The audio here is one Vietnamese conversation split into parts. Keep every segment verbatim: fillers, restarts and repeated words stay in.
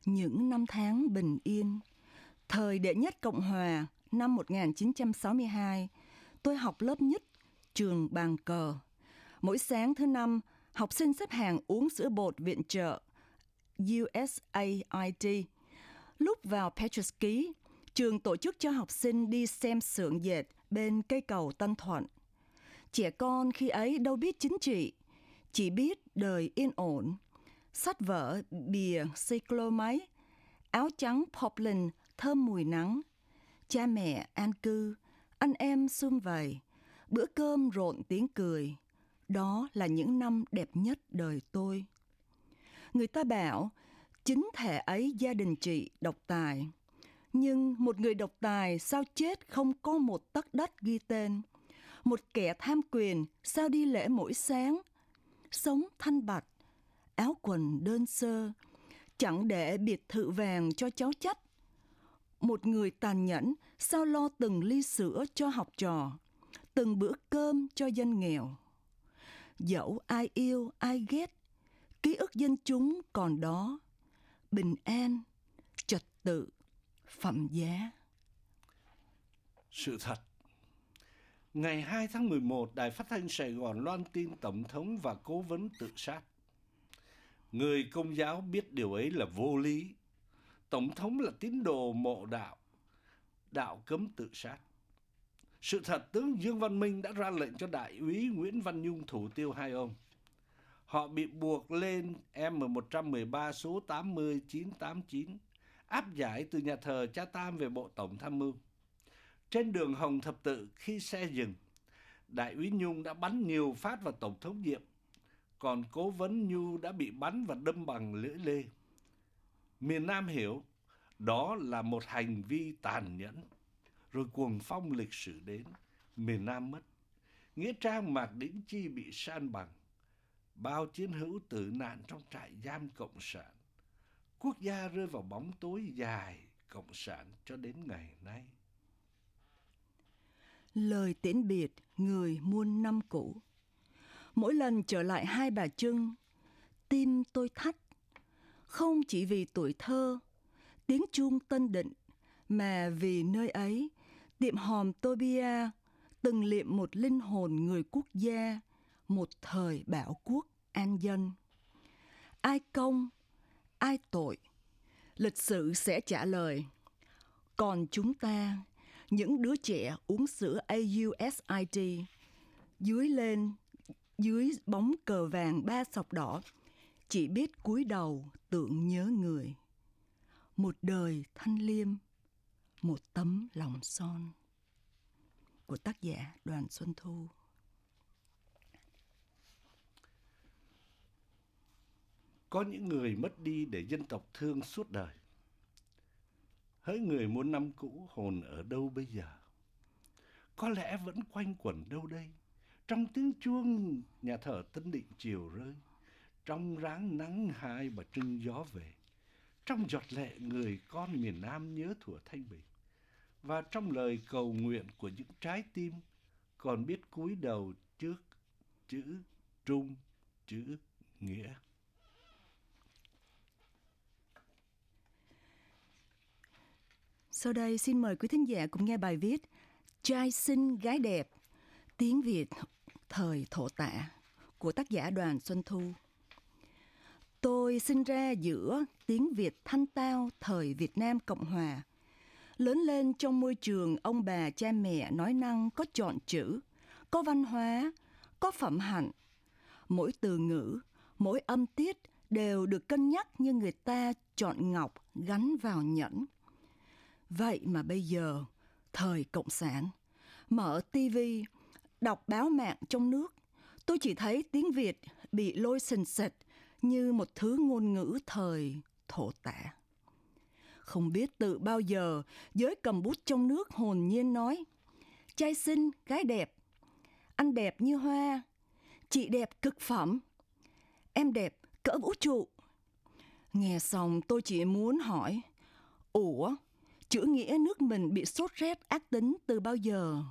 Những năm tháng bình yên, thời đệ nhất Cộng Hòa năm một nghìn chín trăm sáu mươi hai, tôi học lớp nhất trường Bàn Cờ. Mỗi sáng thứ năm, học sinh xếp hàng uống sữa bột viện trợ u ét a i đê. Lúc vào Petrus Key, trường tổ chức cho học sinh đi xem xưởng dệt bên cây cầu Tân Thuận. Trẻ con khi ấy đâu biết chính trị, chỉ biết đời yên ổn. Sách vở bìa cyclomáy, áo trắng poplin thơm mùi nắng. Cha mẹ an cư, anh em sum vầy, bữa cơm rộn tiếng cười. Đó là những năm đẹp nhất đời tôi. Người ta bảo, chính thể ấy gia đình chị độc tài. Nhưng một người độc tài sao chết không có một tấc đất ghi tên. Một kẻ tham quyền sao đi lễ mỗi sáng. Sống thanh bạch, áo quần đơn sơ, chẳng để biệt thự vàng cho cháu chắt. Một người tàn nhẫn sao lo từng ly sữa cho học trò, từng bữa cơm cho dân nghèo. Dẫu ai yêu ai ghét, ký ức dân chúng còn đó, bình an, trật tự, phẩm giá. Sự thật. Ngày hai tháng mười một, Đài Phát thanh Sài Gòn loan tin Tổng thống và cố vấn tự sát. Người Công giáo biết điều ấy là vô lý. Tổng thống là tín đồ mộ đạo, đạo cấm tự sát. Sự thật, tướng Dương Văn Minh đã ra lệnh cho đại úy Nguyễn Văn Nhung thủ tiêu hai ông. Họ bị buộc lên M một một ba số tám mươi chín tám chín, áp giải từ nhà thờ Cha Tam về Bộ Tổng Tham mưu. Trên đường Hồng Thập Tự, khi xe dừng, đại úy Nhung đã bắn nhiều phát vào Tổng thống Diệm, còn cố vấn Nhu đã bị bắn và đâm bằng lưỡi lê. Miền Nam hiểu đó là một hành vi tàn nhẫn. Rồi cuồng phong lịch sử đến, miền Nam mất. Nghĩa trang Mạc Đĩnh Chi bị san bằng. Bao chiến hữu tử nạn trong trại giam Cộng sản. Quốc gia rơi vào bóng tối dài Cộng sản cho đến ngày nay. Lời tiễn biệt người muôn năm cũ. Mỗi lần trở lại Hai Bà Trưng, tim tôi thắt. Không chỉ vì tuổi thơ, tiếng chuông Tân Định, mà vì nơi ấy, tiệm hòm Tobia từng liệm một linh hồn người quốc gia, một thời bảo quốc an dân. Ai công, ai tội, lịch sử sẽ trả lời. Còn chúng ta, những đứa trẻ uống sữa a u ét i đê, dưới lên, dưới bóng cờ vàng ba sọc đỏ, chỉ biết cúi đầu tưởng nhớ người. Một đời thanh liêm, một tấm lòng son. Của tác giả Đoàn Xuân Thu. Có những người mất đi để dân tộc thương suốt đời. Hỡi người muôn năm cũ, hồn ở đâu bây giờ? Có lẽ vẫn quanh quẩn đâu đây, trong tiếng chuông nhà thờ Tân Định chiều rơi, trong ráng nắng Hai Bà Trưng gió về, trong giọt lệ người con miền Nam nhớ thuở thanh bình, và trong lời cầu nguyện của những trái tim còn biết cúi đầu trước chữ trung, chữ nghĩa. Sau đây xin mời quý thính giả cùng nghe bài viết Trai xinh gái đẹp, tiếng Việt thời thổ tả của tác giả Đoàn Xuân Thu. Tôi sinh ra giữa tiếng Việt thanh tao thời Việt Nam Cộng Hòa, lớn lên trong môi trường ông bà cha mẹ nói năng có chọn chữ, có văn hóa, có phẩm hạnh. Mỗi từ ngữ, mỗi âm tiết đều được cân nhắc như người ta chọn ngọc gắn vào nhẫn. Vậy mà bây giờ, thời Cộng sản, mở tivi, đọc báo mạng trong nước, tôi chỉ thấy tiếng Việt bị lôi sình sệt như một thứ ngôn ngữ thời thổ tả. Không biết từ bao giờ, giới cầm bút trong nước hồn nhiên nói, trai xinh, gái đẹp, anh đẹp như hoa, chị đẹp cực phẩm, em đẹp cỡ vũ trụ. Nghe xong tôi chỉ muốn hỏi, ủa, chữ nghĩa nước mình bị sốt rét ác tính từ bao giờ?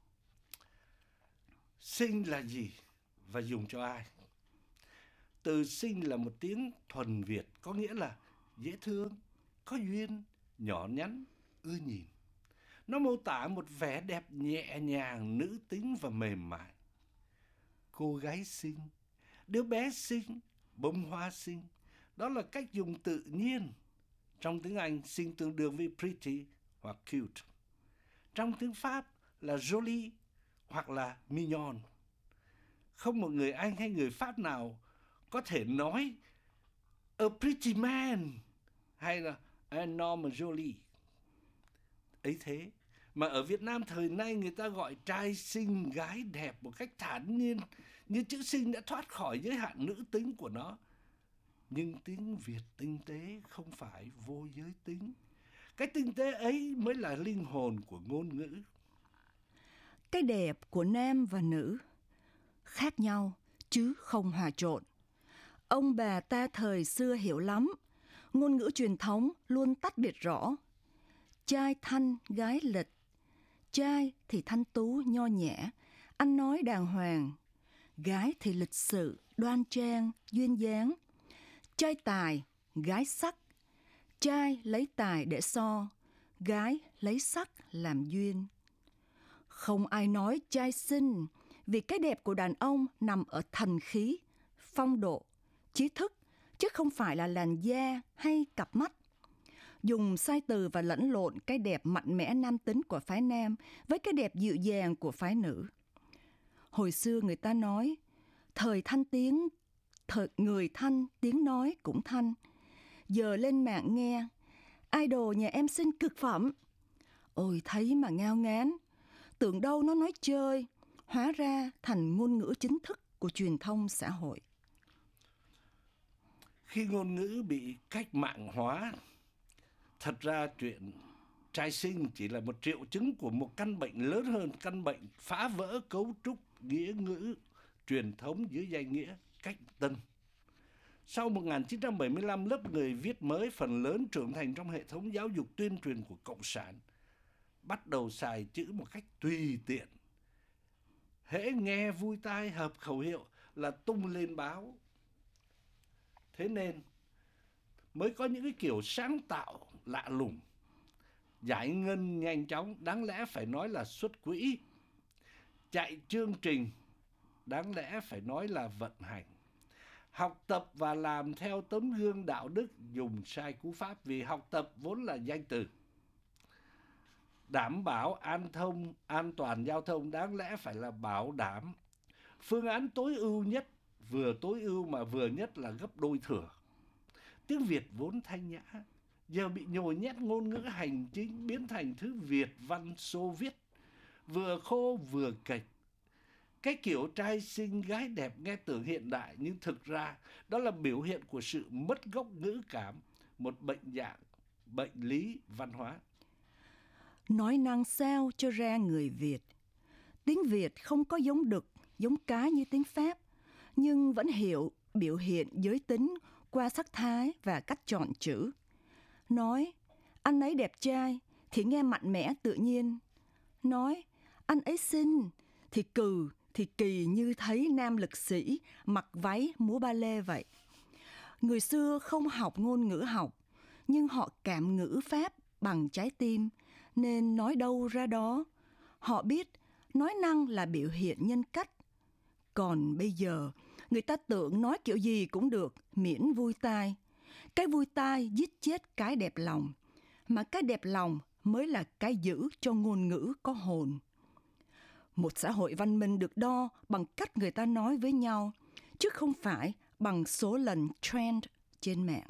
Xinh là gì và dùng cho ai? Từ xinh là một tiếng thuần Việt, có nghĩa là dễ thương, có duyên, nhỏ nhắn, ưa nhìn. Nó mô tả một vẻ đẹp nhẹ nhàng, nữ tính và mềm mại. Cô gái xinh, đứa bé xinh, bông hoa xinh. Đó là cách dùng tự nhiên. Trong tiếng Anh, xinh tương đương với pretty hoặc cute. Trong tiếng Pháp là jolie hoặc là mignon. Không một người Anh hay người Pháp nào có thể nói a pretty man hay là un homme joli. Ấy thế mà ở Việt Nam thời nay người ta gọi trai xinh gái đẹp một cách thản nhiên, như chữ xinh đã thoát khỏi giới hạn nữ tính của nó. Nhưng tiếng Việt tinh tế không phải vô giới tính. Cái tinh tế ấy mới là linh hồn của ngôn ngữ. Cái đẹp của nam và nữ khác nhau chứ không hòa trộn. Ông bà ta thời xưa hiểu lắm, ngôn ngữ truyền thống luôn tách biệt rõ. Trai thanh, gái lịch. Trai thì thanh tú, nho nhã, ăn nói đàng hoàng. Gái thì lịch sự, đoan trang, duyên dáng. Trai tài, gái sắc. Trai lấy tài để so, gái lấy sắc làm duyên. Không ai nói trai xinh, vì cái đẹp của đàn ông nằm ở thần khí, phong độ, trí thức, chứ không phải là làn da hay cặp mắt. Dùng sai từ và lẫn lộn cái đẹp mạnh mẽ nam tính của phái nam với cái đẹp dịu dàng của phái nữ. Hồi xưa người ta nói, thời thanh tiếng, thời người thanh tiếng nói cũng thanh. Giờ lên mạng nghe, idol nhà em xinh cực phẩm. Ôi thấy mà ngao ngán, tưởng đâu nó nói chơi, hóa ra thành ngôn ngữ chính thức của truyền thông xã hội. Khi ngôn ngữ bị cách mạng hóa, thật ra chuyện trai xinh chỉ là một triệu chứng của một căn bệnh lớn hơn, căn bệnh phá vỡ cấu trúc nghĩa ngữ truyền thống dưới danh nghĩa cách tân. Sau một nghìn chín trăm bảy mươi lăm, lớp người viết mới phần lớn trưởng thành trong hệ thống giáo dục tuyên truyền của Cộng sản bắt đầu xài chữ một cách tùy tiện. Hễ nghe vui tai hợp khẩu hiệu là tung lên báo. Thế nên mới có những cái kiểu sáng tạo lạ lùng. Giải ngân nhanh chóng, đáng lẽ phải nói là xuất quỹ. Chạy chương trình, đáng lẽ phải nói là vận hành. Học tập và làm theo tấm gương đạo đức, dùng sai cú pháp vì học tập vốn là danh từ. Đảm bảo an thông, an toàn giao thông đáng lẽ phải là bảo đảm. Phương án tối ưu nhất, vừa tối ưu mà vừa nhất là gấp đôi thừa. Tiếng Việt vốn thanh nhã, giờ bị nhồi nhét ngôn ngữ hành chính biến thành thứ Việt văn Xô Viết, vừa khô vừa kệch. Cái kiểu trai xinh gái đẹp nghe tưởng hiện đại nhưng thực ra đó là biểu hiện của sự mất gốc ngữ cảm, một bệnh dạng, bệnh lý văn hóa. Nói năng sao cho ra người Việt. Tiếng Việt không có giống đực, giống cá như tiếng Pháp, nhưng vẫn hiểu biểu hiện giới tính qua sắc thái và cách chọn chữ. Nói, anh ấy đẹp trai thì nghe mạnh mẽ tự nhiên. Nói, anh ấy xinh thì cừ, thì kỳ như thấy nam lực sĩ mặc váy múa ba lê vậy. Người xưa không học ngôn ngữ học, nhưng họ cảm ngữ Pháp bằng trái tim, nên nói đâu ra đó. Họ biết nói năng là biểu hiện nhân cách. Còn bây giờ, người ta tưởng nói kiểu gì cũng được, miễn vui tai. Cái vui tai giết chết cái đẹp lòng, mà cái đẹp lòng mới là cái giữ cho ngôn ngữ có hồn. Một xã hội văn minh được đo bằng cách người ta nói với nhau, chứ không phải bằng số lần trend trên mạng.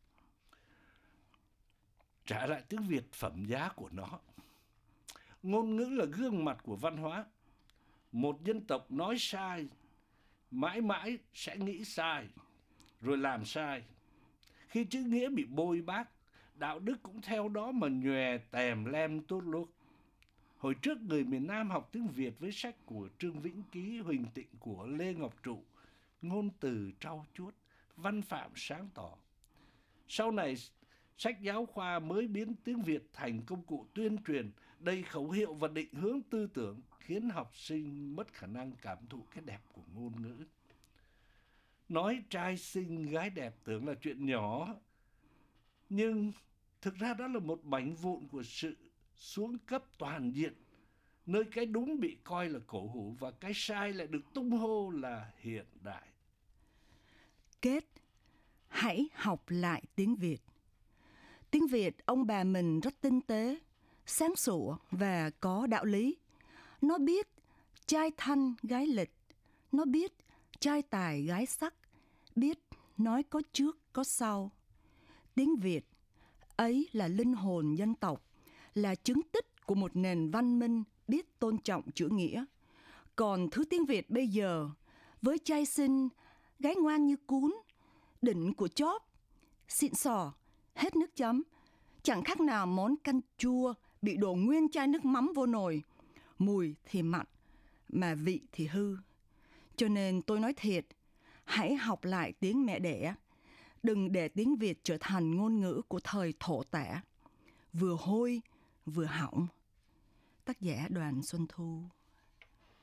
Trả lại tiếng Việt phẩm giá của nó. Ngôn ngữ là gương mặt của văn hóa. Một dân tộc nói sai, mãi mãi sẽ nghĩ sai, rồi làm sai. Khi chữ nghĩa bị bôi bác, đạo đức cũng theo đó mà nhòe tèm lem tốt lốt. Hồi trước người miền Nam học tiếng Việt với sách của Trương Vĩnh Ký, Huỳnh Tịnh của Lê Ngọc Trụ, ngôn từ trau chuốt, văn phạm sáng tỏ. Sau này, sách giáo khoa mới biến tiếng Việt thành công cụ tuyên truyền, đầy khẩu hiệu và định hướng tư tưởng, khiến học sinh mất khả năng cảm thụ cái đẹp của ngôn ngữ. Nói trai xinh gái đẹp tưởng là chuyện nhỏ, Nhưng thực ra đó là một mảnh vụn của sự xuống cấp toàn diện, nơi cái đúng bị coi là cổ hủ và cái sai lại được tung hô là hiện đại. Kết, hãy học lại tiếng Việt. Tiếng Việt ông bà mình rất tinh tế, sáng sủa và có đạo lý. Nó biết trai thanh gái lịch, nó biết trai tài gái sắc, biết nói có trước có sau. Tiếng Việt ấy là linh hồn dân tộc, là chứng tích của một nền văn minh biết tôn trọng chữ nghĩa. Còn thứ tiếng Việt bây giờ, với trai xinh, gái ngoan như cún, đỉnh của chóp, xịn sò, hết nước chấm, chẳng khác nào món canh chua bị đổ nguyên chai nước mắm vô nồi, mùi thì mặn, mà vị thì hư. Cho nên tôi nói thiệt, hãy học lại tiếng mẹ đẻ. Đừng để tiếng Việt trở thành ngôn ngữ của thời thổ tả, vừa hôi vừa hỏng. Tác giả Đoàn Xuân Thu.